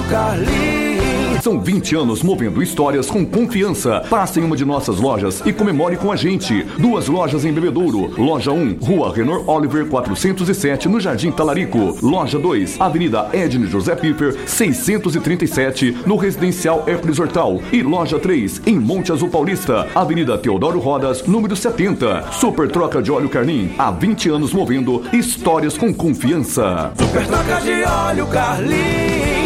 Carlinhos. São 20 anos movendo histórias com confiança. Passe em uma de nossas lojas e comemore com a gente. 2 lojas em Bebedouro. Loja 1, Rua Renor Oliver 407, no Jardim Talarico. Loja 2, Avenida Edne José Piffer 637, no Residencial Hércules Hortal. E Loja 3, em Monte Azul Paulista, Avenida Teodoro Rodas, número 70. Super Troca de Óleo Carlin, há 20 anos movendo histórias com confiança. Super Troca de Óleo Carlin.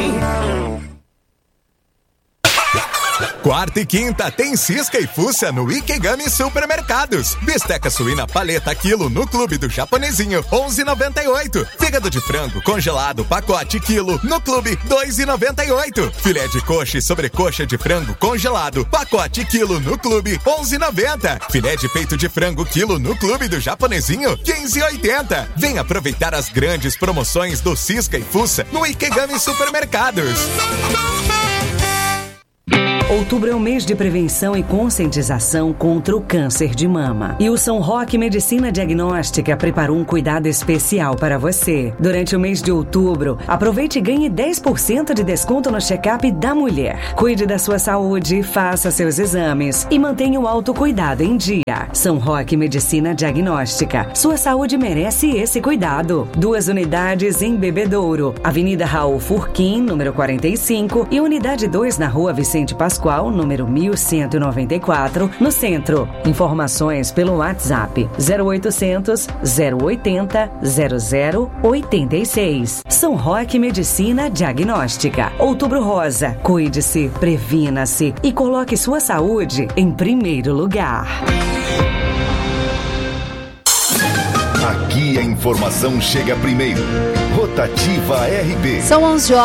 Quarta e quinta tem cisca e fuça no Ikegami Supermercados. Bisteca suína paleta quilo no Clube do Japonesinho, 11,98. Fígado de frango congelado pacote quilo no Clube, 2,98. Filé de coxa e sobrecoxa de frango congelado pacote quilo no Clube, 11,90. Filé de peito de frango quilo no Clube do Japonesinho, 15,80. Vem aproveitar as grandes promoções do cisca e fuça no Ikegami Supermercados. Outubro é o mês de prevenção e conscientização contra o câncer de mama. E o São Roque Medicina Diagnóstica preparou um cuidado especial para você. Durante o mês de outubro, aproveite e ganhe 10% de desconto no check-up da mulher. Cuide da sua saúde, faça seus exames e mantenha o autocuidado em dia. São Roque Medicina Diagnóstica. Sua saúde merece esse cuidado. 2 unidades em Bebedouro. Avenida Raul Furquim, número 45 e unidade 2 na Rua Vicente Pascoal, número 1194, no centro. Informações pelo WhatsApp 0800 080 0086. São Roque Medicina Diagnóstica. Outubro Rosa. Cuide-se, previna-se e coloque sua saúde em primeiro lugar. Aqui a informação chega primeiro. Rotativa RB. São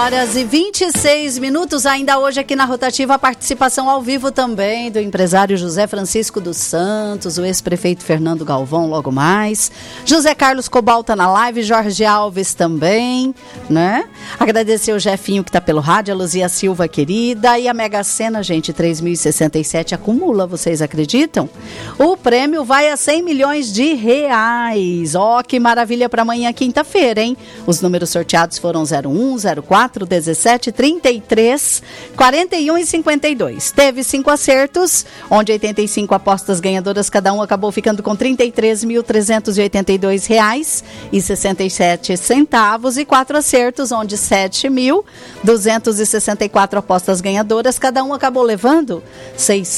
11h26. Ainda hoje aqui na Rotativa, a participação ao vivo também do empresário José Francisco dos Santos, o ex-prefeito Fernando Galvão, logo mais. José Carlos Cobalta na live, Jorge Alves também, né? Agradecer o Jefinho que está pelo rádio, a Luzia Silva querida. E a Mega Sena, gente, 3.067 acumula, vocês acreditam? O prêmio vai a 100 milhões de reais. Ó, que maravilha para amanhã, quinta-feira, hein? Os números sorteados foram 01, 04, 17, 33, 41 e 52. Teve 5 acertos, onde 85 apostas ganhadoras, cada um acabou ficando com R$ 33.382,67. E 4 acertos, onde 7.264 apostas ganhadoras, cada um acabou levando R$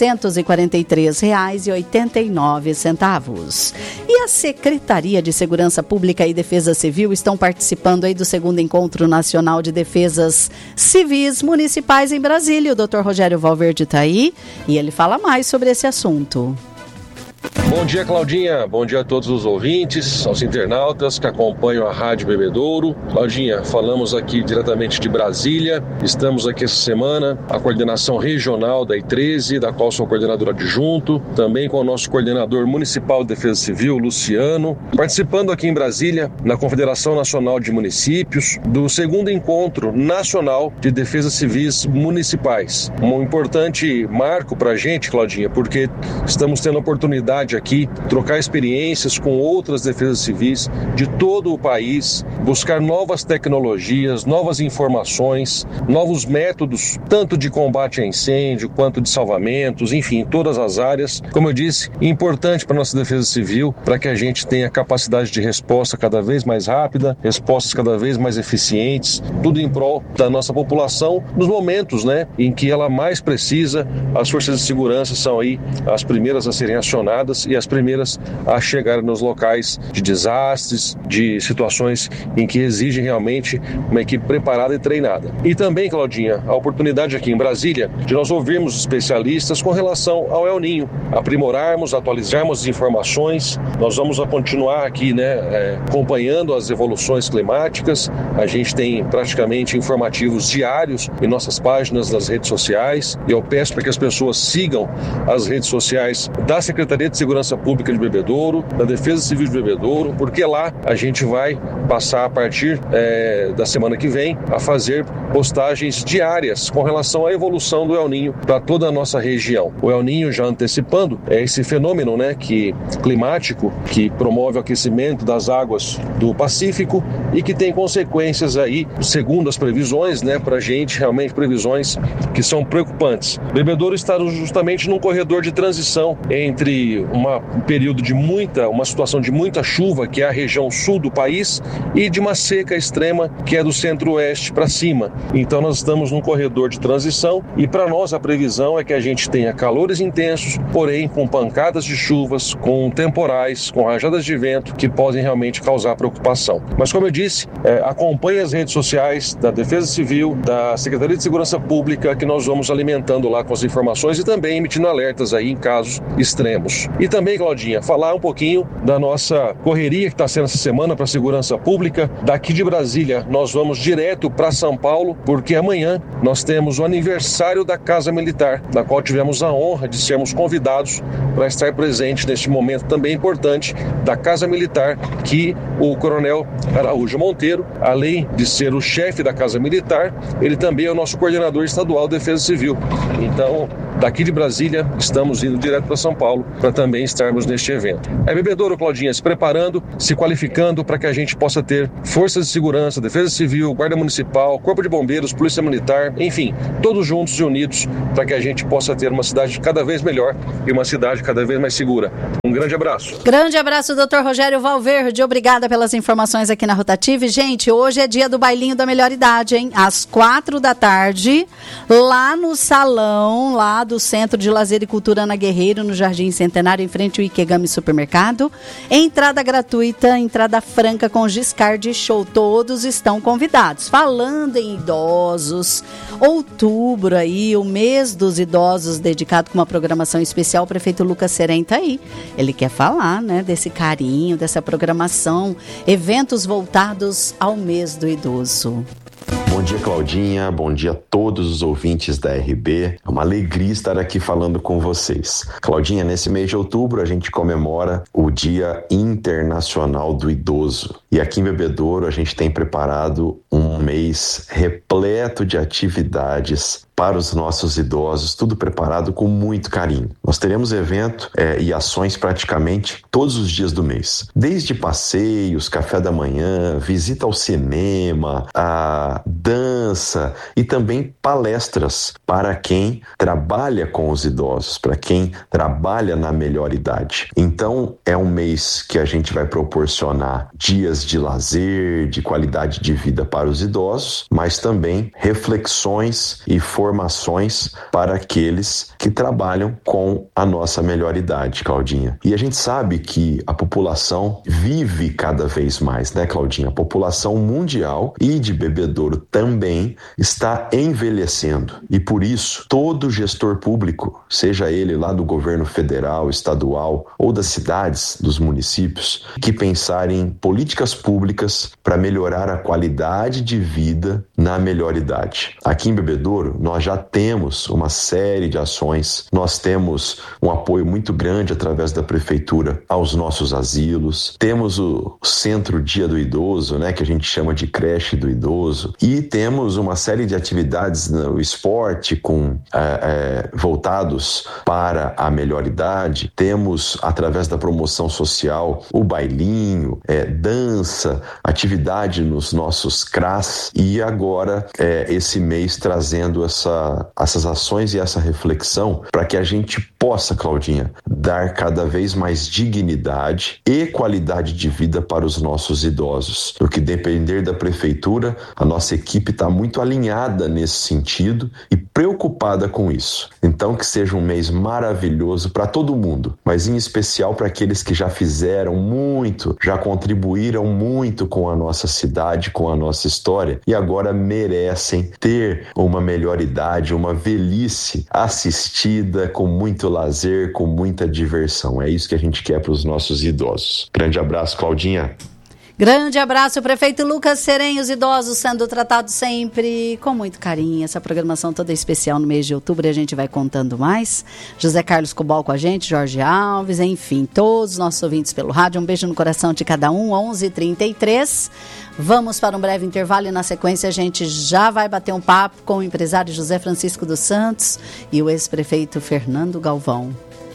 643,89. E a Secretaria de Segurança Pública e Defesa Civil estão participando aí do 2º Encontro Nacional de Defesas Civis Municipais em Brasília. O Dr. Rogério Valverde está aí e ele fala mais sobre esse assunto. Bom dia, Claudinha. Bom dia a todos os ouvintes, aos internautas que acompanham a Rádio Bebedouro. Claudinha, falamos aqui diretamente de Brasília. Estamos aqui essa semana, a coordenação regional da I13, da qual sou coordenador adjunto, também com o nosso coordenador municipal de Defesa Civil, Luciano, participando aqui em Brasília, na Confederação Nacional de Municípios, do 2º Encontro Nacional de Defesas Civis Municipais. Um importante marco para a gente, Claudinha, porque estamos tendo a oportunidade aqui trocar experiências com outras defesas civis de todo o país, buscar novas tecnologias, novas informações, novos métodos, tanto de combate a incêndio quanto de salvamentos, enfim, todas as áreas. Como eu disse, importante para a nossa defesa civil, para que a gente tenha capacidade de resposta cada vez mais rápida, respostas cada vez mais eficientes, tudo em prol da nossa população nos momentos, né, em que ela mais precisa. As forças de segurança são aí as primeiras a serem acionadas e as primeiras a chegar nos locais de desastres, de situações em que exigem realmente uma equipe preparada e treinada. E também, Claudinha, a oportunidade aqui em Brasília de nós ouvirmos especialistas com relação ao El Niño, aprimorarmos, atualizarmos as informações. Nós vamos continuar aqui, né, acompanhando as evoluções climáticas. A gente tem praticamente informativos diários em nossas páginas das redes sociais e eu peço para que as pessoas sigam as redes sociais da Secretaria de Segurança Segurança Pública de Bebedouro, da Defesa Civil de Bebedouro, porque lá a gente vai passar a partir da semana que vem a fazer postagens diárias com relação à evolução do El Niño para toda a nossa região. O El Niño, já antecipando, é esse fenômeno, né, climático que promove o aquecimento das águas do Pacífico e que tem consequências aí, segundo as previsões, né, para a gente, realmente previsões que são preocupantes. Bebedouro está justamente num corredor de transição entre um período de uma situação de muita chuva, que é a região sul do país, e de uma seca extrema, que é do centro-oeste para cima. Então nós estamos num corredor de transição e para nós a previsão é que a gente tenha calores intensos, porém com pancadas de chuvas, com temporais, com rajadas de vento que podem realmente causar preocupação. Mas como eu disse, acompanhe as redes sociais da Defesa Civil, da Secretaria de Segurança Pública, que nós vamos alimentando lá com as informações e também emitindo alertas aí em casos extremos. E também, Claudinha, falar um pouquinho da nossa correria que está sendo essa semana para a segurança pública. Daqui de Brasília, nós vamos direto para São Paulo, porque amanhã nós temos o aniversário da Casa Militar, da qual tivemos a honra de sermos convidados para estar presente neste momento também importante da Casa Militar, que o Coronel Araújo Monteiro, além de ser o chefe da Casa Militar, ele também é o nosso coordenador estadual de Defesa Civil. Então, daqui de Brasília, estamos indo direto para São Paulo para também estarmos neste evento. Bebedouro, Claudinha, se preparando, se qualificando para que a gente possa ter forças de segurança, Defesa Civil, Guarda Municipal, Corpo de Bombeiros, Polícia Militar, enfim, todos juntos e unidos para que a gente possa ter uma cidade cada vez melhor e uma cidade cada vez mais segura. Um grande abraço. Grande abraço, Dr. Rogério Valverde. Obrigada pelas informações aqui na Rotativa. E, gente, hoje é dia do bailinho da melhor idade, hein? Às 16h, lá no salão, lá do Centro de Lazer e Cultura Ana Guerreiro, no Jardim Centenário, em frente ao Ikegami Supermercado. Entrada gratuita, entrada franca com Giscard Show. Todos estão convidados. Falando em idosos, outubro aí, o mês dos idosos, dedicado com uma programação especial, o prefeito Lucas Serem tá aí. Ele quer falar, né, desse carinho, dessa programação, eventos voltados ao mês do idoso. Bom dia, Claudinha. Bom dia a todos os ouvintes da RB. É uma alegria estar aqui falando com vocês. Claudinha, nesse mês de outubro a gente comemora o Dia Internacional do Idoso. E aqui em Bebedouro a gente tem preparado um mês repleto de atividades para os nossos idosos, tudo preparado com muito carinho. Nós teremos evento e ações praticamente todos os dias do mês. Desde passeios, café da manhã, visita ao cinema, a dança e também palestras para quem trabalha com os idosos, para quem trabalha na melhor idade. Então, é um mês que a gente vai proporcionar dias de lazer, de qualidade de vida para os idosos, mas também reflexões e formações para aqueles que trabalham com a nossa melhor idade, Claudinha. E a gente sabe que a população vive cada vez mais, né, Claudinha? A população mundial e de Bebedouro também está envelhecendo. E por isso, todo gestor público, seja ele lá do governo federal, estadual ou das cidades, dos municípios, que pensar em políticas públicas para melhorar a qualidade de vida na melhor idade. Aqui em Bebedouro, nós já temos uma série de ações, nós temos um apoio muito grande através da prefeitura aos nossos asilos, temos o Centro Dia do Idoso, né, que a gente chama de creche do idoso, e temos uma série de atividades no esporte voltados para a melhor idade, temos através da promoção social o bailinho, dança, atividade nos nossos CRAS e agora esse mês trazendo essas ações e essa reflexão para que a gente possa, Claudinha, dar cada vez mais dignidade e qualidade de vida para os nossos idosos. No que depender da prefeitura, a nossa equipe está muito alinhada nesse sentido e preocupada com isso. Então, que seja um mês maravilhoso para todo mundo, mas em especial para aqueles que já fizeram muito, já contribuíram muito com a nossa cidade, com a nossa história e agora merecem ter uma melhor idade, uma velhice assistida com muito lazer, com muita diversão. É isso que a gente quer para os nossos idosos. Grande abraço, Claudinha. Grande abraço, prefeito Lucas Serem, os idosos sendo tratados sempre com muito carinho. Essa programação toda especial no mês de outubro e a gente vai contando mais. José Carlos Cobal com a gente, Jorge Alves, enfim, todos os nossos ouvintes pelo rádio. Um beijo no coração de cada um, 11h33. Vamos para um breve intervalo e na sequência a gente já vai bater um papo com o empresário José Francisco dos Santos e o ex-prefeito Fernando Galvão.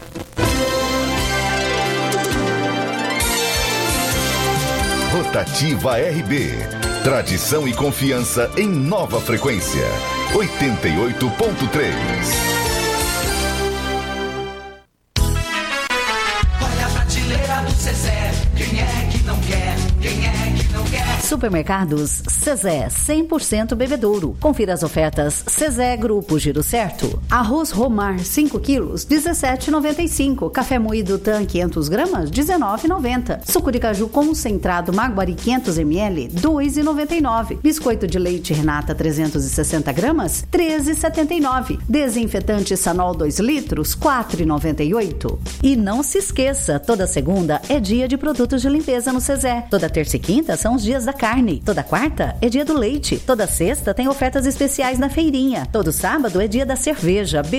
Rotativa RB. Tradição e confiança em nova frequência. 88.3. Olha a prateleira do Zezé. Quem é que não quer? Quem é que não quer? Supermercados Zezé, 100% bebedouro. Confira as ofertas Zezé Grupo Giro Certo. Arroz Romar, 5 quilos, R$17,95. Café moído TAM, 500 gramas, R$19,90. Suco de caju concentrado Maguari, 500 ml, R$2,99. Biscoito de leite Renata, 360 gramas, R$13,79. Desinfetante Sanol 2 litros, R$4,98. E não se esqueça, toda segunda é dia de produtos de limpeza no Zezé. Toda terça e quinta são os dias da carne. Toda quarta é dia do leite. Toda sexta tem ofertas especiais na feirinha. Todo sábado é dia da cerveja,